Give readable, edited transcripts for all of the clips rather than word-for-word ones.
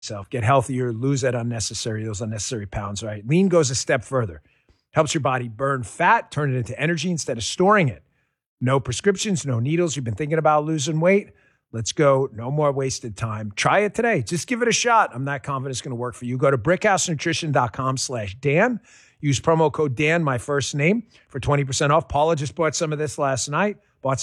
yourself. Get healthier, lose those unnecessary pounds, right? Lean goes a step further. Helps your body burn fat, turn it into energy instead of storing it. No prescriptions, no needles. You've been thinking about losing weight? Let's go. No more wasted time. Try it today. Just give it a shot. I'm not confident it's going to work for you. Go to brickhousenutrition.com/Dan. Use promo code Dan, my first name, for 20% off. Paula just bought some of this last night.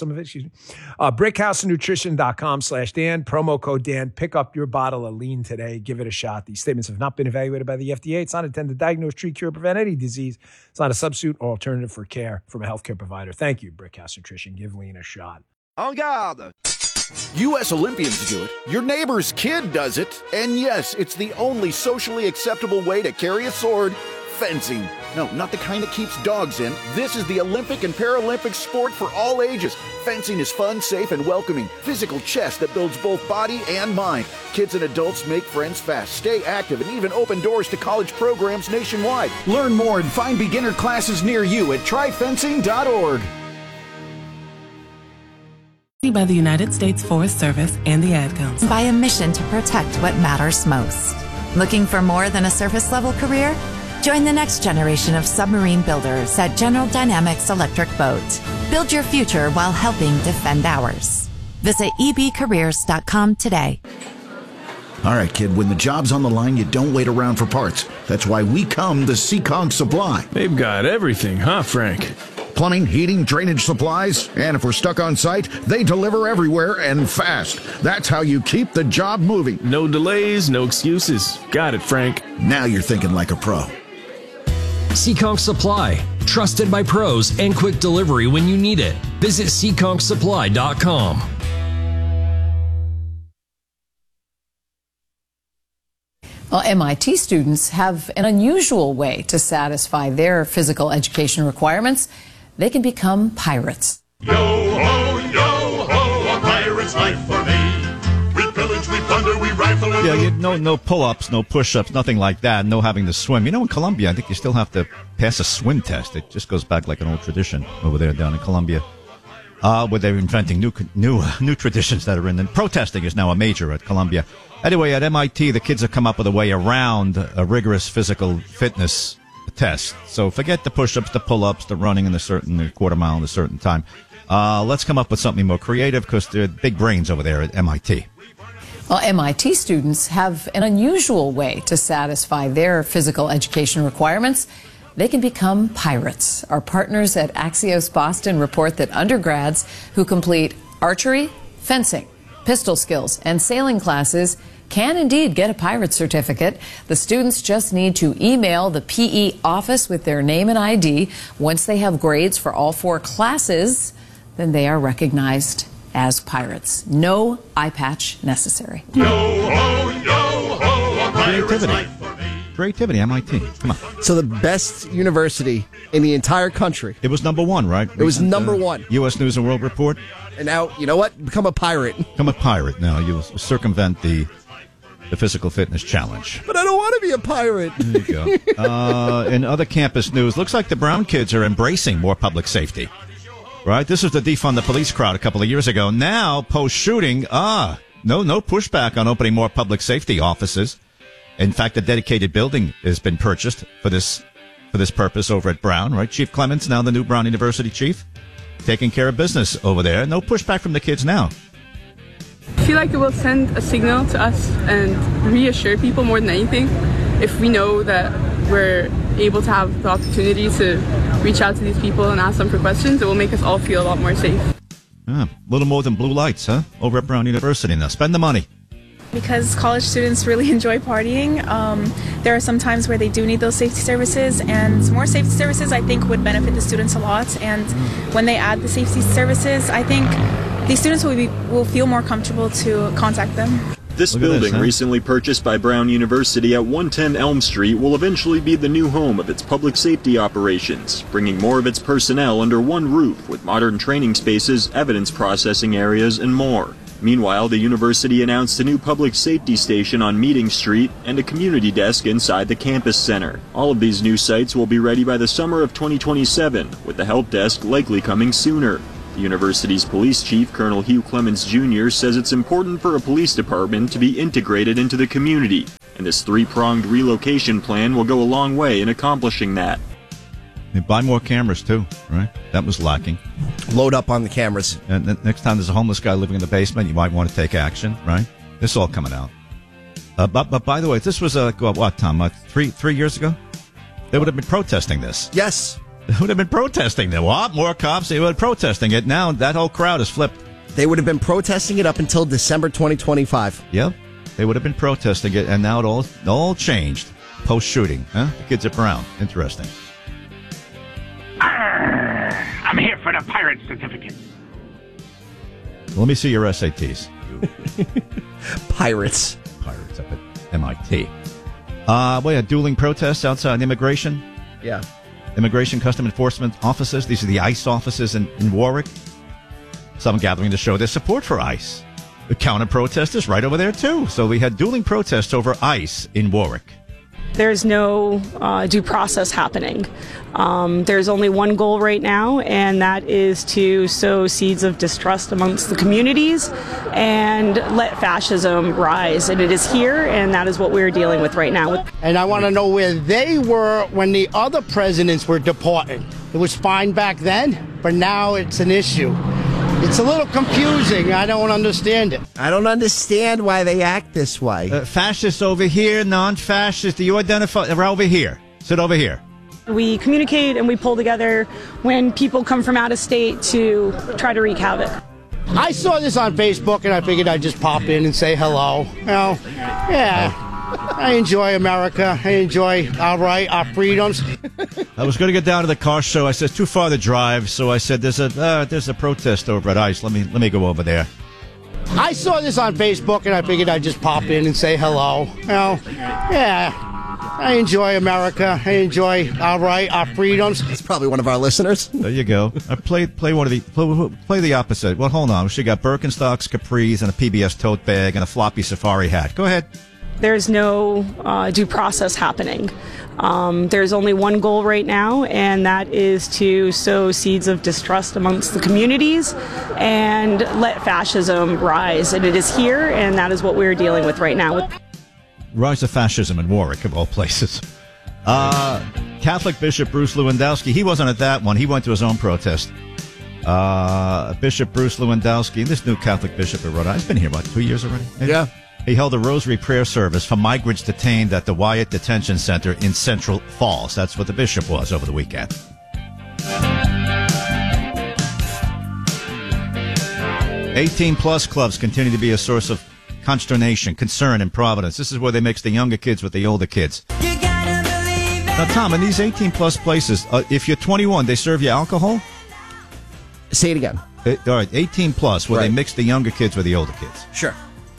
Brickhousenutrition.com/Dan. Promo code Dan. Pick up your bottle of Lean today. Give it a shot. These statements have not been evaluated by the FDA. It's not intended to diagnose, treat, cure, prevent any disease. It's not a substitute or alternative for care from a healthcare provider. Thank you, Brickhouse Nutrition. Give Lean a shot. En garde! U.S. Olympians do it. Your neighbor's kid does it. And yes, it's the only socially acceptable way to carry a sword. Fencing. No, not the kind that keeps dogs in. This is the Olympic and Paralympic sport for all ages. Fencing is fun, safe, and welcoming. Physical chess that builds both body and mind. Kids and adults make friends fast, stay active, and even open doors to college programs nationwide. Learn more and find beginner classes near you at tryfencing.org. By the United States Forest Service and the Ad Council. By a mission to protect what matters most. Looking for more than a surface-level career? Join the next generation of submarine builders at General Dynamics Electric Boat. Build your future while helping defend ours. Visit ebcareers.com today. All right, kid, when the job's on the line, you don't wait around for parts. That's why we come to Seekonk Supply. They've got everything, huh, Frank? Plumbing, heating, drainage supplies, and if we're stuck on site, they deliver everywhere and fast. That's how you keep the job moving. No delays, no excuses. Got it, Frank. Now you're thinking like a pro. Seekonk Supply. Trusted by pros and quick delivery when you need it. Visit SeekonkSupply.com. Well, MIT students have an unusual way to satisfy their physical education requirements. They can become pirates. Yo ho, a pirate's life for me. We pillage, we plunder, we rifle and no pull-ups, no push-ups, nothing like that. No having to swim. You know, in Colombia, I think you still have to pass a swim test. It just goes back like an old tradition over there down in Colombia, where they're inventing new traditions that are in. And protesting is now a major at Columbia. Anyway, at MIT, the kids have come up with a way around a rigorous physical fitness test. So forget the push-ups, the pull-ups, the running in the quarter mile in a certain time. Let's come up with something more creative because they're big brains over there at MIT. Well, MIT students have an unusual way to satisfy their physical education requirements. They can become pirates. Our partners at Axios Boston report that undergrads who complete archery, fencing, pistol skills, and sailing classes can indeed get a pirate certificate. The students just need to email the PE office with their name and ID. Once they have grades for all 4 classes, then they are recognized as pirates. No eye patch necessary. Yo ho, a pirate's life for me. Creativity, MIT. Come on. So the best university in the entire country. It was number 1, right? It was number 1. U.S. News and World Report. And now, you know what? Become a pirate. Become a pirate. Now you circumvent the physical fitness challenge. But I don't want to be a pirate. There you go. In other campus news, looks like the Brown kids are embracing more public safety. Right? This was the defund the police crowd a couple of years ago. Now, post-shooting, no pushback on opening more public safety offices. In fact, a dedicated building has been purchased for this purpose over at Brown, right? Chief Clements, now the new Brown University chief, taking care of business over there. No pushback from the kids now. I feel like it will send a signal to us and reassure people more than anything. If we know that we're able to have the opportunity to reach out to these people and ask them for questions, it will make us all feel a lot more safe. A little more than blue lights, huh? Over at Brown University now. Spend the money. Because college students really enjoy partying, there are some times where they do need those safety services, and more safety services I think would benefit the students a lot. And when they add the safety services, I think the students will feel more comfortable to contact them. This building, recently purchased by Brown University at 110 Elm Street, will eventually be the new home of its public safety operations, bringing more of its personnel under one roof with modern training spaces, evidence processing areas, and more. Meanwhile, the university announced a new public safety station on Meeting Street and a community desk inside the campus center. All of these new sites will be ready by the summer of 2027, with the help desk likely coming sooner. The university's police chief, Colonel Hugh Clements Jr., says it's important for a police department to be integrated into the community, and this three-pronged relocation plan will go a long way in accomplishing that. They buy more cameras, too, right? That was lacking. Load up on the cameras. And next time there's a homeless guy living in the basement, you might want to take action, right? This is all coming out. But by the way, this was, what, Tom, 3 years ago? They would have been protesting this. Yes. They would have been protesting it. What? More cops? They would have been protesting it. Now that whole crowd has flipped. They would have been protesting it up until December 2025. Yep. They would have been protesting it, and now it all changed. Post-shooting. Huh? The kids are brown. Interesting. I'm here for the pirate certificate. Let me see your SATs. Pirates up at MIT. Dueling protests outside immigration. Yeah. Immigration Custom Enforcement offices. These are the ICE offices in Warwick. Some gathering to show their support for ICE. The counter-protest is right over there, too. So we had dueling protests over ICE in Warwick. There's no due process happening. There's only one goal right now, and that is to sow seeds of distrust amongst the communities and let fascism rise. And it is here, and that is what we're dealing with right now. And I want to know where they were when the other presidents were deported. It was fine back then, but now it's an issue. It's a little confusing. I don't understand it. I don't understand why they act this way. Fascists over here, non-fascists. Do you identify? They're over here. Sit over here. We communicate and we pull together when people come from out of state to try to wreak havoc. I saw this on Facebook and I figured I'd just pop in and say hello. You know, yeah. I enjoy America. I enjoy our freedoms. I was going to get down to the car show. I said, it's too far to drive. So I said, there's a protest over at ICE. Let me go over there. I saw this on Facebook and I figured I'd just pop in and say hello. You know, yeah. I enjoy America. I enjoy our freedoms. It's probably one of our listeners. There you go. I play one of play the opposite. Well, hold on. She got Birkenstocks, capris, and a PBS tote bag and a floppy safari hat. Go ahead. There's no due process happening. There's only one goal right now, and that is to sow seeds of distrust amongst the communities and let fascism rise. And it is here, and that is what we're dealing with right now. Rise of fascism in Warwick, of all places. Catholic Bishop Bruce Lewandowski, he wasn't at that one. He went to his own protest. Bishop Bruce Lewandowski, this new Catholic bishop in Rhode Island, he's been here, 2 years already? Maybe? Yeah. He held a rosary prayer service for migrants detained at the Wyatt Detention Center in Central Falls. That's what the bishop was over the weekend. +18 clubs continue to be a source of consternation, concern in Providence. This is where they mix the younger kids with the older kids. Now, Tom, in these 18+ places, if you're 21, they serve you alcohol? Say it again. All right, 18+, where they mix the younger kids with the older kids. Sure.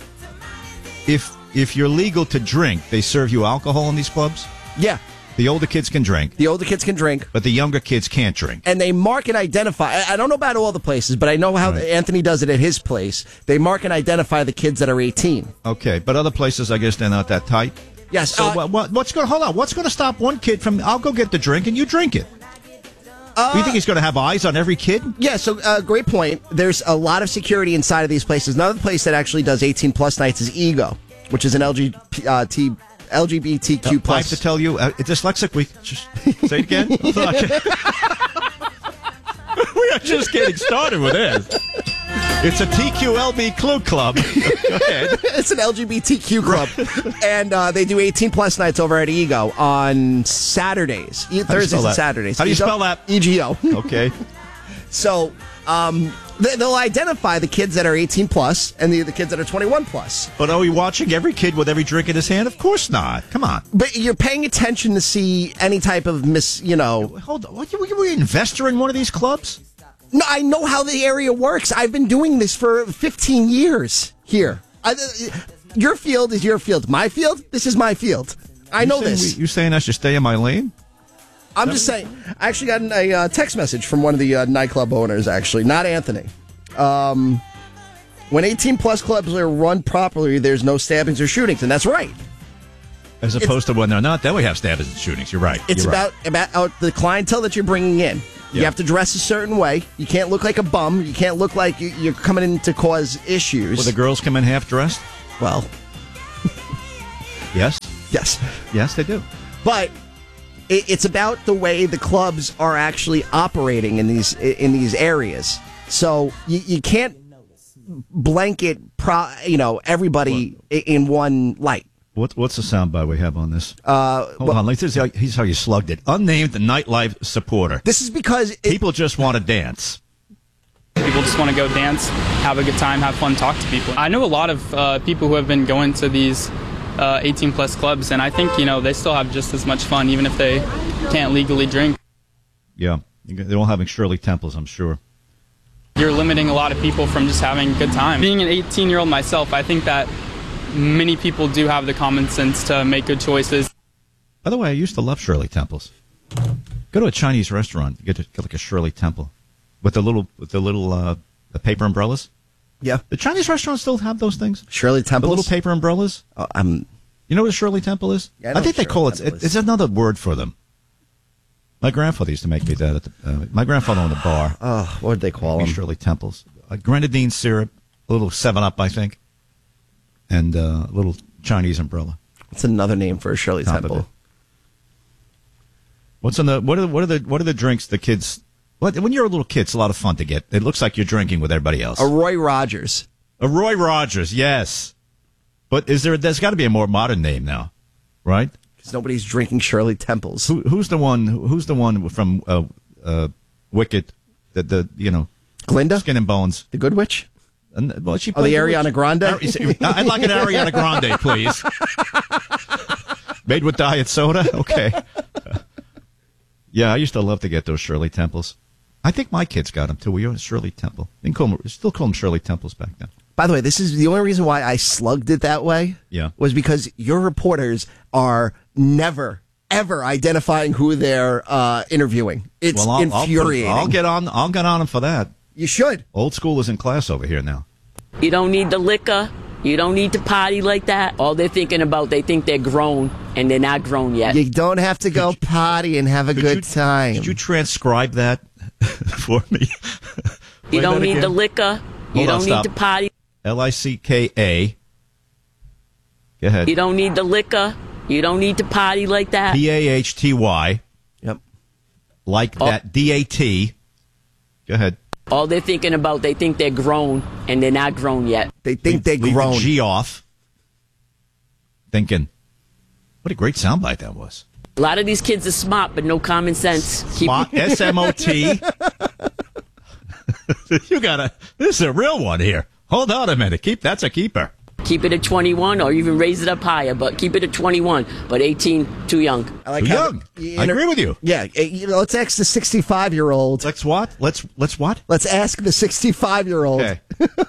If you're legal to drink, they serve you alcohol in these clubs? Yeah. The older kids can drink. The older kids can drink. But the younger kids can't drink. And they mark and identify. I don't know about all the places, but I know how Anthony does it at his place. They mark and identify the kids that are 18. Okay, but other places, I guess they're not that tight? Yes. So what's going to stop one kid from, I'll go get the drink and you drink it? Do you think he's going to have eyes on every kid? Yeah, so great point. There's a lot of security inside of these places. Another place that actually does 18+ nights is Ego, which is an LGBTQ+. I have to tell you, Dyslexic Week. Just say it again. We are just getting started with this. It's a TQLB club. Go ahead. It's an LGBTQ club. And they do 18+ nights over at Ego on Saturdays. Thursdays and Saturdays. How do you spell that? EGO. Okay. So they'll identify the kids that are 18+ and the kids that are 21+. But are we watching every kid with every drink in his hand? Of course not. Come on. But you're paying attention to see any type of Hold on. Were you an investor in one of these clubs? No, I know how the area works. I've been doing this for 15 years here. Your field is your field. My field, this is my field. I know this. You saying I should stay in my lane? I'm just saying. I actually got a text message from one of the nightclub owners, actually, not Anthony. When 18+ clubs are run properly, there's no stabbings or shootings, and that's right. As opposed to when they're not, then we have stabbings and shootings. You're right. It's about the clientele that you're bringing in. You have to dress a certain way. You can't look like a bum. You can't look like you're coming in to cause issues. Will the girls come in half dressed? Well, yes. Yes, they do. But it's about the way the clubs are actually operating in these areas. So you can't blanket everybody in one light. What's the soundbite we have on this? Hold on. Here's how you slugged it. Unnamed nightlife supporter. This is because people just want to dance. People just want to go dance, have a good time, have fun, talk to people. I know a lot of people who have been going to these 18-plus clubs, and I think, they still have just as much fun, even if they can't legally drink. Yeah, they're all having Shirley Temples, I'm sure. You're limiting a lot of people from just having a good time. Being an 18-year-old myself, I think that many people do have the common sense to make good choices. By the way, I used to love Shirley Temples. Go to a Chinese restaurant, get like a Shirley Temple with the little the paper umbrellas. Yeah, the Chinese restaurants still have those things. Shirley Temples, the little paper umbrellas. You know what a Shirley Temple is? Yeah, I think they call it. It's another word for them. My grandfather used to make me that. My grandfather owned a bar. Oh, what did they call them? Shirley Temples. Grenadine syrup, a little 7-Up, I think, and a little Chinese umbrella. It's another name for a Shirley Temple. What are the drinks the kids? When you're a little kid, it's a lot of fun to get. It looks like you're drinking with everybody else. A Roy Rogers. A Roy Rogers, yes. But there's got to be a more modern name now, right? Because nobody's drinking Shirley Temples. Who's the one from Wicked? Glinda? Skin and Bones. The Good Witch? She the Ariana Grande? I'd like an Ariana Grande, please. Made with diet soda? Okay. Yeah, I used to love to get those Shirley Temples. I think my kids got them, too. We were Shirley Temple. Still call them Shirley Temples back then. By the way, this is the only reason why I slugged it that way. Yeah. Was because your reporters are never, ever identifying who they're interviewing. It's infuriating. I'll get on them for that. You should. Old school is in class over here now. You don't need the liquor. You don't need to party like that. All they're thinking about, they think they're grown, and they're not grown yet. You don't have to go party and have a good time. Could you transcribe that for me? You don't need the liquor. You don't need to party. Licka. Go ahead. You don't need the liquor. You don't need to party like that. PAHTY. Yep. Like that. DAT. Go ahead. All they're thinking about, they think they're grown, and they're not grown yet. They think they're grown. The G off. Thinking. What a great soundbite that was. A lot of these kids are smart, but no common sense. Smart. SMOT. This is a real one here. Hold on a minute. That's a keeper. Keep it at 21 or even raise it up higher, but keep it at 21. But 18, too young. I like too young. I agree with you. Yeah. Let's ask the 65-year-old. Let's what? Let's what? Let's ask the 65-year-old. Okay.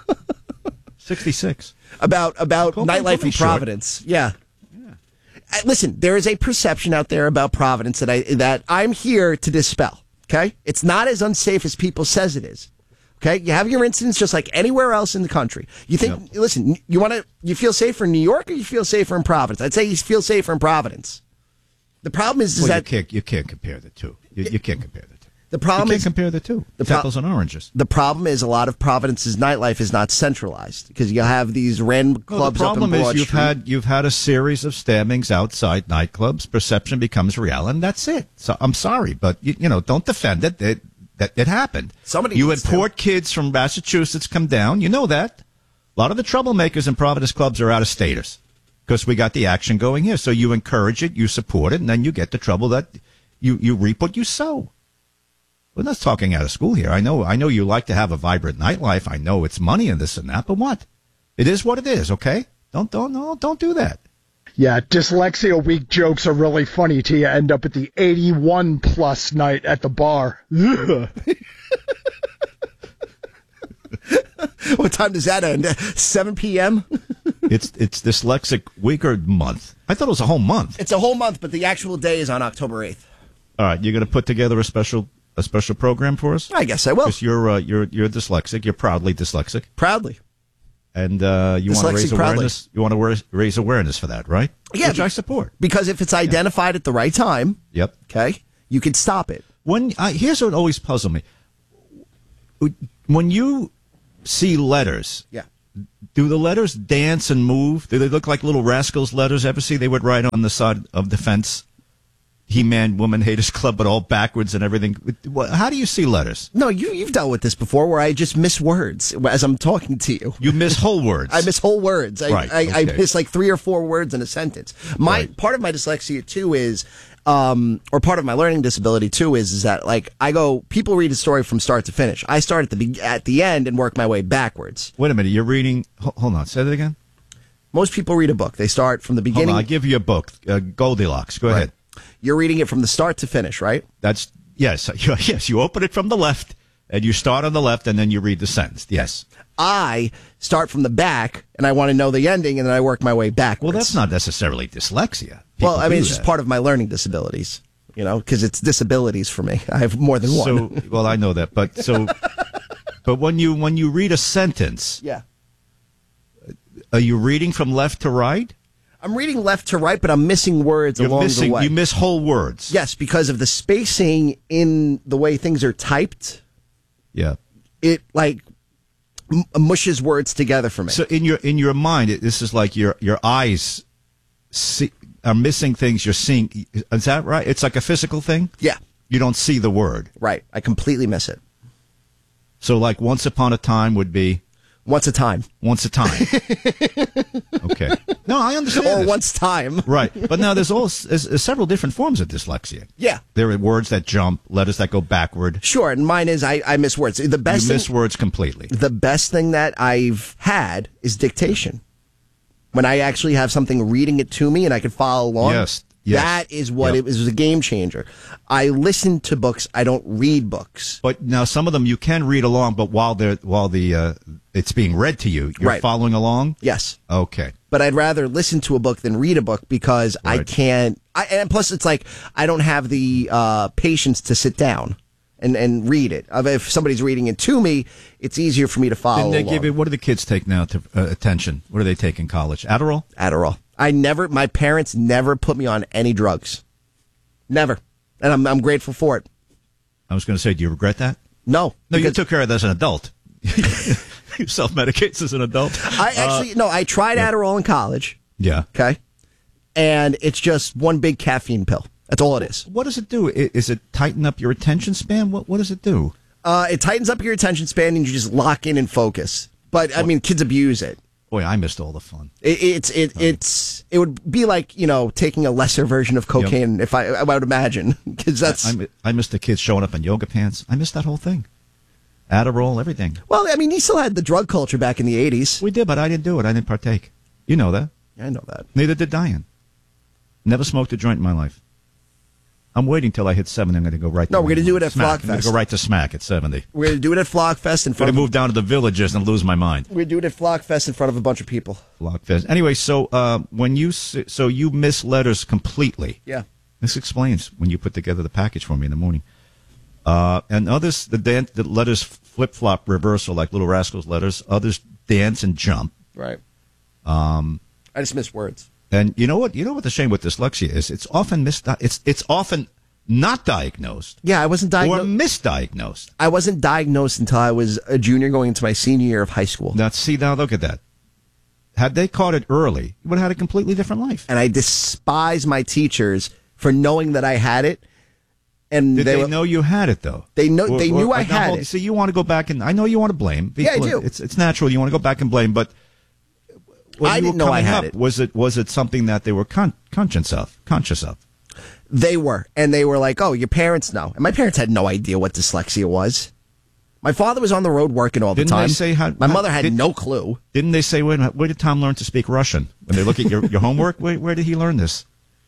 66. About nightlife in Providence. Yeah. Listen, there is a perception out there about Providence that I'm here to dispel. Okay? It's not as unsafe as people says it is. Okay, you have your incidents just like anywhere else in the country. You think, listen, you feel safer in New York or you feel safer in Providence? I'd say you feel safer in Providence. The problem is that you can't compare the two. You can't compare the two. The problem you can't compare the two. Apples and oranges. The problem is a lot of Providence's nightlife is not centralized because you have these random clubs up in Broad Street. The problem is you've had a series of stabbings outside nightclubs. Perception becomes reality, and that's it. So I'm sorry, but don't defend it. It happened. You import kids from Massachusetts come down. You know that. A lot of the troublemakers in Providence clubs are out-of-staters because we got the action going here. So you encourage it, you support it, and then you get the trouble that you reap what you sow. We're not talking out of school here. I know you like to have a vibrant nightlife. I know it's money and this and that, but what? It is what it is, okay? Don't do that. Yeah, Dyslexia Week jokes are really funny till you end up at the 81-plus night at the bar. What time does that end? 7 p.m.? It's Dyslexic Week or month. I thought it was a whole month. It's a whole month, but the actual day is on October 8th. All right, you're going to put together a special program for us? I guess I will. Because you're dyslexic. You're proudly dyslexic. Proudly. And you want to raise awareness. You want to raise awareness for that, right? Yeah, which I support. Because if it's identified at the right time, yep. Okay, you can stop it. Here's what always puzzled me. When you see letters, yeah, do the letters dance and move? Do they look like little rascals letters? Ever see they would write on the side of the fence? He-Man, Woman Haters Club, but all backwards and everything. How do you see letters? No, you've dealt with this before where I just miss words as I'm talking to you. You miss whole words. I miss whole words. I miss like 3 or 4 words in a sentence. Part of my dyslexia too is, or part of my learning disability too is that like people read a story from start to finish. I start at the end and work my way backwards. Wait a minute, you're reading, hold on, say that again? Most people read a book. They start from the beginning. Hold on, I'll give you a book, Goldilocks. Go ahead. You're reading it from the start to finish, right? Yes. You open it from the left, and you start on the left, and then you read the sentence. Yes. I start from the back, and I want to know the ending, and then I work my way backwards. Well, that's not necessarily dyslexia. Well, I mean, it's just part of my learning disabilities, because it's disabilities for me. I have more than one. Well, I know that, but when you read a sentence, yeah, are you reading from left to right? I'm reading left to right, but I'm missing words along the way. You miss whole words. Yes, because of the spacing in the way things are typed. Yeah. It mushes words together for me. So in your mind, this is like your eyes are missing things you're seeing. Is that right? It's like a physical thing? Yeah. You don't see the word. Right. I completely miss it. So like once upon a time would be? Once a time. Once a time. Okay. No, I understand. Or this. once time. Right. But now there's several different forms of dyslexia. Yeah. There are words that jump, letters that go backward. Sure, and mine is I miss words. You miss words completely. The best thing that I've had is dictation. When I actually have something reading it to me and I can follow along. Yes. That is what it was a game changer. I listen to books. I don't read books. But now some of them you can read along, but while it's being read to you, you're following along? Yes. Okay. But I'd rather listen to a book than read a book because I can't. And plus, it's like I don't have the patience to sit down and read it. If somebody's reading it to me, it's easier for me to follow. Didn't they give it? What do the kids take now to attention? What do they take in college? Adderall? Adderall. My parents never put me on any drugs. Never. And I'm grateful for it. I was going to say, do you regret that? No. No, you took care of that as an adult. You self-medicates as an adult? I tried Adderall in college. Yeah. Okay. And it's just one big caffeine pill. That's all it is. What does it do? Is it tighten up your attention span? What does it do? It tightens up your attention span and you just lock in and focus. But, I mean, kids abuse it. Boy, I missed all the fun. It would be like, taking a lesser version of cocaine, if I would imagine, because that's. I missed the kids showing up in yoga pants. I missed that whole thing. Adderall, everything. Well, I mean, you still had the drug culture back in the 80s. We did, but I didn't do it. I didn't partake. You know that. Yeah, I know that. Neither did Diane. Never smoked a joint in my life. I'm waiting till I hit 70. I'm going to go right. No, we're going to do it at Smack. Flockfest. I'm going to go right to Smack at 70. We're going to do it at Flockfest in front. I'm going to move down to the Villages and lose my mind. We're doing it at Flockfest in front of a bunch of people. Flockfest. Anyway, so you miss letters completely. Yeah. This explains when you put together the package for me in the morning. And others, the letters flip flop reversal like Little Rascals letters. Others dance and jump. Right. I just miss words. And you know what? You know what the shame with dyslexia is? It's often it's often not diagnosed. Yeah, I wasn't diagnosed. Or misdiagnosed. I wasn't diagnosed until I was a junior going into my senior year of high school. Now, look at that. Had they caught it early, you would have had a completely different life. And I despise my teachers for knowing that I had it. And Did they know you had it, though? They knew I had it. See, you want to go back and I know you want to blame. Yeah, I do. It's natural. You want to go back and blame, but I didn't know I had it. Was it something that they were conscious of? They were, and they were like, "Oh, your parents know." And my parents had no idea what dyslexia was. My father was on the road working all the time. They say my mother had no clue. Didn't they say, where did Tom learn to speak Russian? When they look at your homework, where did he learn this?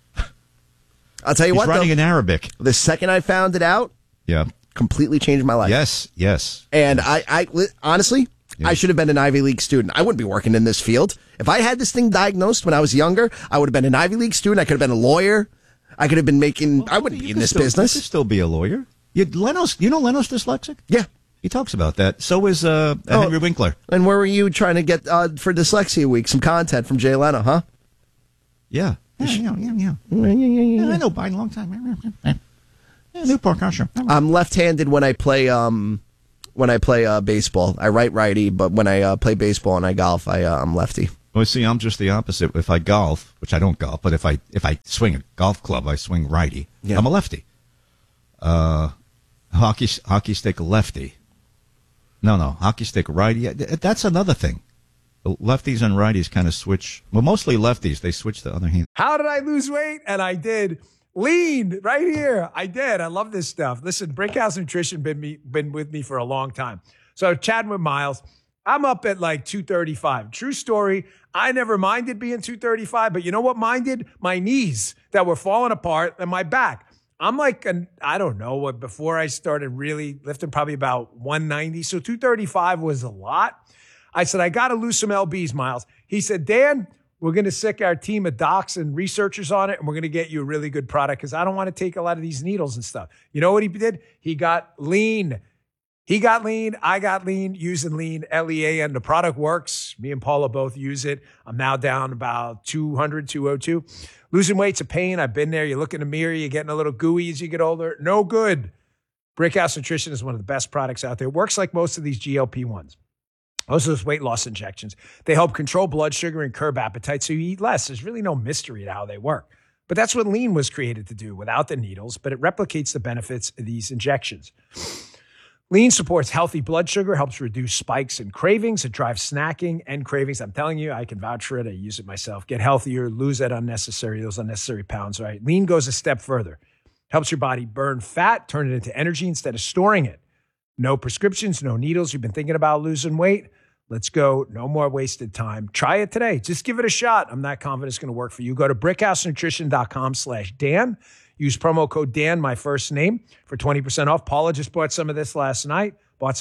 I'll tell you what, he's writing in Arabic. The second I found it out, completely changed my life. Yes. And I honestly, I should have been an Ivy League student. I wouldn't be working in this field. If I had this thing diagnosed when I was younger, I would have been an Ivy League student. I could have been a lawyer. I could have been making. I wouldn't be in this business. You could still be a lawyer. Leno's dyslexic? Yeah. He talks about that. So is Henry Winkler. And where were you trying to get for Dyslexia Week some content from Jay Leno, huh? Yeah. Yeah. I know Biden a long time. Yeah, Newport, sure. I'm left-handed when I play baseball. I write righty, but when I play baseball and I golf, I'm lefty. Well, see, I'm just the opposite. If I golf, which I don't golf, but if I swing a golf club, I swing righty. Yeah. I'm a lefty. Hockey stick lefty. No, hockey stick righty. That's another thing. The lefties and righties kind of switch. Well, mostly lefties. They switch the other hand. How did I lose weight? And I did. Lean right here. I did. I love this stuff. Listen, Brickhouse Nutrition been with me for a long time. So chatting with Miles, I'm up at like 235. True story. I never minded being 235, but you know what minded? My knees that were falling apart and my back. I'm like, I don't know what, before I started really lifting, probably about 190. So 235 was a lot. I said, I got to lose some LBs, Miles. He said, Dan, we're going to sick our team of docs and researchers on it, and we're going to get you a really good product because I don't want to take a lot of these needles and stuff. You know what he did? He got lean. He got lean. I got lean using lean, LEA, and the product works. Me and Paula both use it. I'm now down about 200, 202. Losing weight's a pain. I've been there. You look in the mirror, you're getting a little gooey as you get older. No good. Brickhouse Nutrition is one of the best products out there. It works like most of these GLP-1s. Most of those weight loss injections, they help control blood sugar and curb appetite so you eat less. There's really no mystery to how they work. But that's what lean was created to do without the needles, but it replicates the benefits of these injections. Lean supports healthy blood sugar, helps reduce spikes and cravings. It drives snacking and cravings. I'm telling you, I can vouch for it. I use it myself. Get healthier, lose those unnecessary pounds, right? Lean goes a step further. Helps your body burn fat, turn it into energy instead of storing it. No prescriptions, no needles. You've been thinking about losing weight? Let's go. No more wasted time. Try it today. Just give it a shot. I'm not confident it's going to work for you. Go to brickhousenutrition.com/Dan. Use promo code Dan, my first name, for 20% off. Paula just bought some of this last night.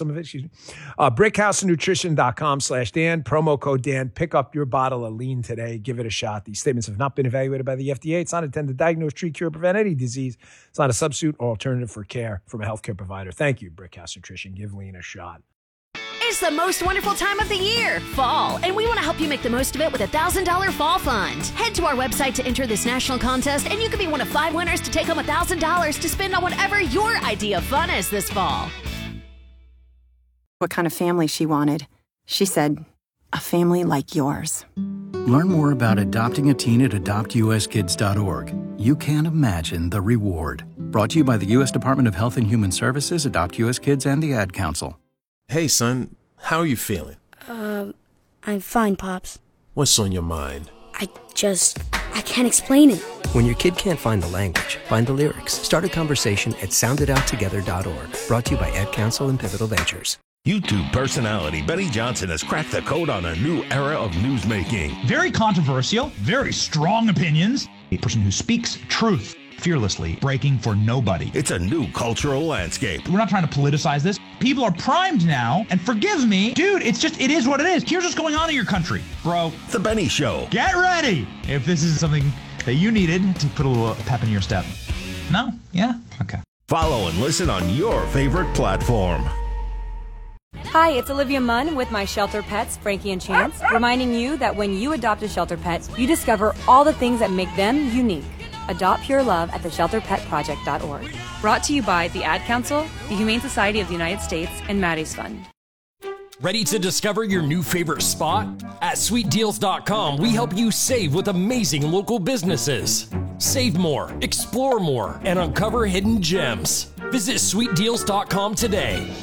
Brickhousenutrition.com/Dan. Promo code Dan. Pick up your bottle of lean today. Give it a shot. These statements have not been evaluated by the FDA. It's not intended to diagnose, treat, cure, prevent any disease. It's not a substitute or alternative for care from a healthcare provider. Thank you, Brickhouse Nutrition. Give lean a shot. It's the most wonderful time of the year, fall, and we want to help you make the most of it with a $1,000 fall fund. Head to our website to enter this national contest, and you could be one of 5 winners to take home $1,000 to spend on whatever your idea of fun is this fall. What kind of family she wanted. She said, a family like yours. Learn more about adopting a teen at adoptuskids.org. You can't imagine the reward. Brought to you by the U.S. Department of Health and Human Services, Adopt U.S. Kids, and the Ad Council. Hey, son, how are you feeling? I'm fine, Pops. What's on your mind? I can't explain it. When your kid can't find the language, find the lyrics. Start a conversation at sounditouttogether.org. Brought to you by Ad Council and Pivotal Ventures. YouTube personality Benny Johnson has cracked the code on a new era of newsmaking. Very controversial, very strong opinions. A person who speaks truth fearlessly, breaking for nobody. It's a new cultural landscape. We're not trying to politicize this. People are primed now, and forgive me, dude, it is what it is. Here's what's going on in your country, bro. The Benny Show. Get ready if this is something that you needed to put a little pep in your step. No? Yeah? Okay. Follow and listen on your favorite platform. Hi, it's Olivia Munn with my shelter pets, Frankie and Chance, reminding you that when you adopt a shelter pet, you discover all the things that make them unique. Adopt pure love at theshelterpetproject.org. Brought to you by the Ad Council, the Humane Society of the United States, and Maddie's Fund. Ready to discover your new favorite spot? At sweetdeals.com, we help you save with amazing local businesses. Save more, explore more, and uncover hidden gems. Visit sweetdeals.com today.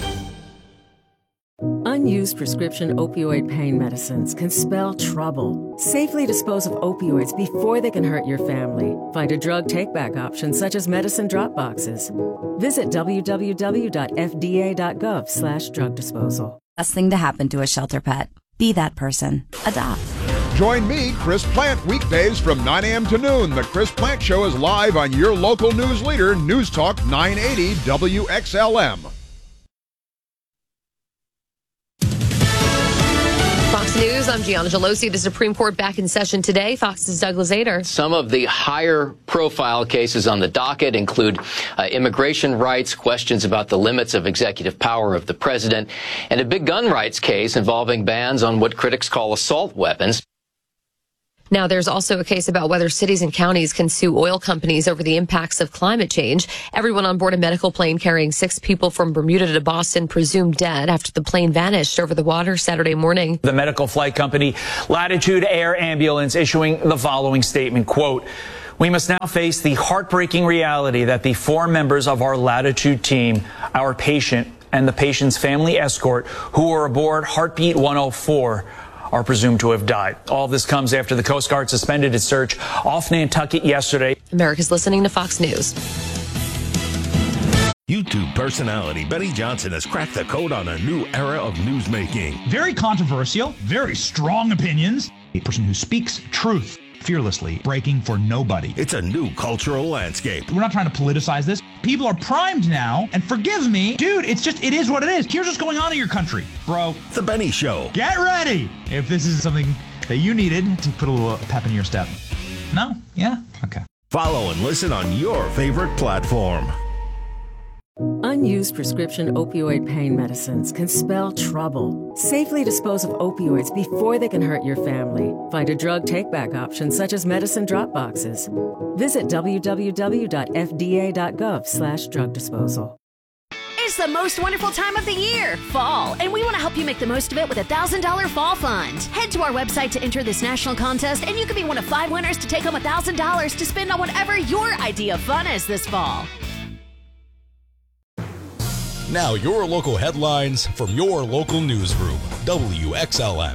Unused prescription opioid pain medicines can spell trouble. Safely dispose of opioids before they can hurt your family. Find a drug take-back option such as medicine drop boxes. Visit www.fda.gov/drug disposal. Best thing to happen to a shelter pet. Be that person. Adopt. Join me, Chris Plant, weekdays from 9 a.m. to noon. The Chris Plant Show is live on your local news leader, News Talk 980 WXLM. Fox News, I'm Gianna Gelosi. The Supreme Court back in session today. Fox's Douglas Ader. Some of the higher profile cases on the docket include immigration rights, questions about the limits of executive power of the president, and a big gun rights case involving bans on what critics call assault weapons. Now, there's also a case about whether cities and counties can sue oil companies over the impacts of climate change. Everyone on board a medical plane carrying 6 people from Bermuda to Boston presumed dead after the plane vanished over the water Saturday morning. The medical flight company Latitude Air Ambulance issuing the following statement, quote, "We must now face the heartbreaking reality that the 4 members of our Latitude team, our patient and the patient's family escort who were aboard Heartbeat 104 are presumed to have died." All this comes after the Coast Guard suspended its search off Nantucket yesterday. America's listening to Fox News. YouTube personality Benny Johnson has cracked the code on a new era of newsmaking. Very controversial, very strong opinions. A person who speaks truth fearlessly, breaking for nobody. It's a new cultural landscape. We're not trying to politicize this. People are primed now, and forgive me, dude, it is what it is. Here's what's going on in your country, bro. The Benny Show. Get ready if this is something that you needed to put a little pep in your step. No? Yeah? Okay. Follow and listen on your favorite platform. Unused prescription opioid pain medicines can spell trouble. Safely dispose of opioids before they can hurt your family. Find a drug take-back option such as medicine drop boxes. Visit www.fda.gov/drug disposal. It's the most wonderful time of the year, fall, and we want to help you make the most of it with a $1,000 fall fund. Head to our website to enter this national contest, and you could be one of 5 winners to take home $1,000 to spend on whatever your idea of fun is this fall. Now your local headlines from your local newsroom, WXLM.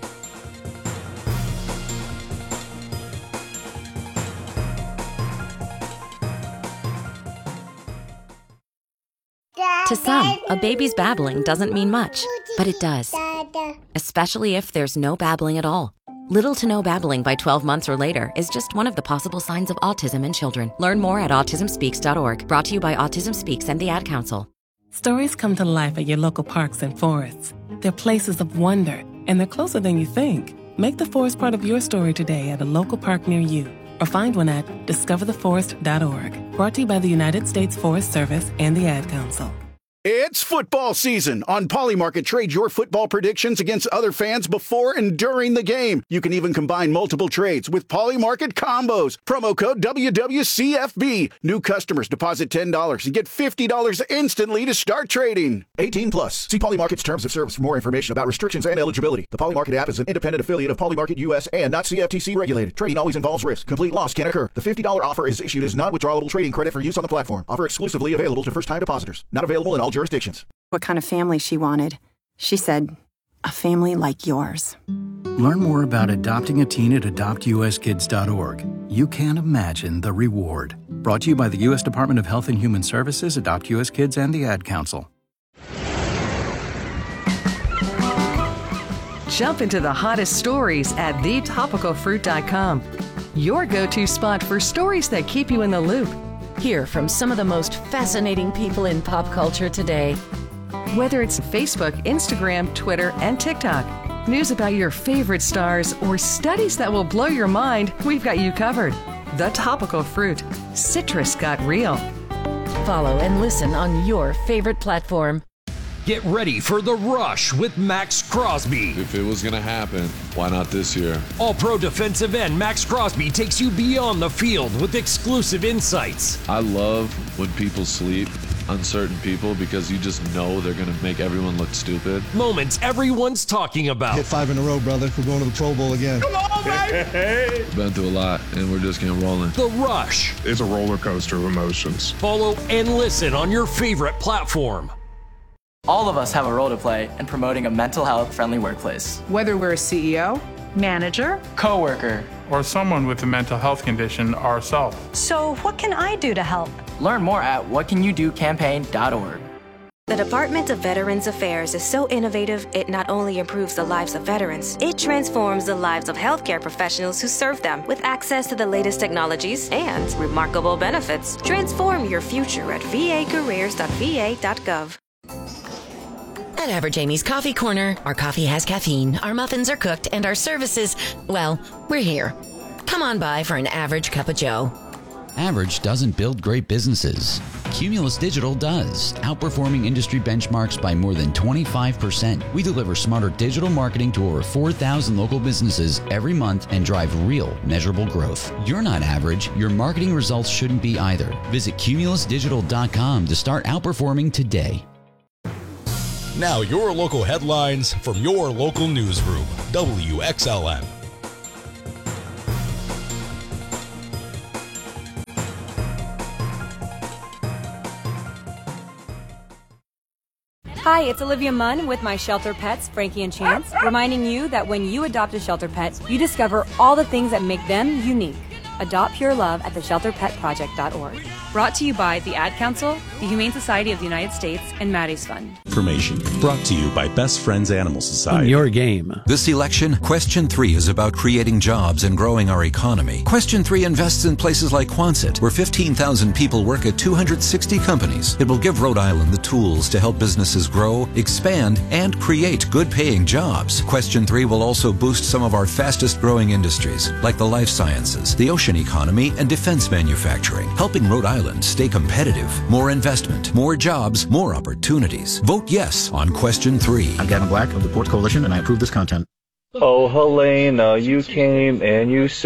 To some, a baby's babbling doesn't mean much, but it does. Especially if there's no babbling at all. Little to no babbling by 12 months or later is just one of the possible signs of autism in children. Learn more at autismspeaks.org. Brought to you by Autism Speaks and the Ad Council. Stories come to life at your local parks and forests. They're places of wonder, and they're closer than you think. Make the forest part of your story today at a local park near you, or find one at discovertheforest.org. Brought to you by the United States Forest Service and the Ad Council. It's football season. On Polymarket, trade your football predictions against other fans before and during the game. You can even combine multiple trades with Polymarket combos. Promo code WWCFB. New customers deposit $10 and get $50 instantly to start trading. 18 plus. See Polymarket's terms of service for more information about restrictions and eligibility. The Polymarket app is an independent affiliate of Polymarket US and not CFTC regulated. Trading always involves risk. Complete loss can occur. The $50 offer is issued as non-withdrawable trading credit for use on the platform. Offer exclusively available to first-time depositors. Not available in all jurisdictions. What kind of family she wanted. She said, a family like yours. Learn more about adopting a teen at adoptuskids.org. You can't imagine the reward. Brought to you by the U.S. Department of Health and Human Services, Adopt U.S. Kids, and the Ad Council. Jump into the hottest stories at thetopicalfruit.com. Your go-to spot for stories that keep you in the loop. Hear from some of the most fascinating people in pop culture today. Whether it's Facebook, Instagram, Twitter, and TikTok, news about your favorite stars, or studies that will blow your mind, we've got you covered. The Topical Fruit. Citrus got real. Follow and listen on your favorite platform. Get ready for The Rush with Max Crosby. If it was going to happen, why not this year? All-pro defensive end Max Crosby takes you beyond the field with exclusive insights. I love when people sleep on certain people because you just know they're going to make everyone look stupid. Moments everyone's talking about. Hit 5 in a row, brother. We're going to the Pro Bowl again. Come on, baby! Been through a lot, and we're just getting rolling. The Rush. It's a roller coaster of emotions. Follow and listen on your favorite platform. All of us have a role to play in promoting a mental health-friendly workplace. Whether we're a CEO, manager, coworker, or someone with a mental health condition ourselves. So what can I do to help? Learn more at whatcanyoudocampaign.org. The Department of Veterans Affairs is so innovative, it not only improves the lives of veterans, it transforms the lives of healthcare professionals who serve them with access to the latest technologies and remarkable benefits. Transform your future at vacareers.va.gov. At Average Amy's Coffee Corner, our coffee has caffeine, our muffins are cooked, and our services, well, we're here. Come on by for an average cup of joe. Average doesn't build great businesses. Cumulus Digital does, outperforming industry benchmarks by more than 25%. We deliver smarter digital marketing to over 4,000 local businesses every month and drive real, measurable growth. You're not average. Your marketing results shouldn't be either. Visit cumulusdigital.com to start outperforming today. Now your local headlines from your local newsroom, WXLN. Hi, it's Olivia Munn with my shelter pets, Frankie and Chance, reminding you that when you adopt a shelter pet, you discover all the things that make them unique. Adopt pure love at theshelterpetproject.org. Brought to you by the Ad Council, the Humane Society of the United States, and Maddie's Fund. Information brought to you by Best Friends Animal Society. In your game. This election, Question 3 is about creating jobs and growing our economy. Question 3 invests in places like Quonset, where 15,000 people work at 260 companies. It will give Rhode Island the tools to help businesses grow, expand, and create good-paying jobs. Question 3 will also boost some of our fastest-growing industries, like the life sciences, the ocean economy, and defense manufacturing, helping Rhode Island stay competitive. More investment, more jobs, more opportunities. Vote yes on Question 3. I'm Gavin Black of the Ports Coalition, and I approve this content. Oh, Helena, you came and you said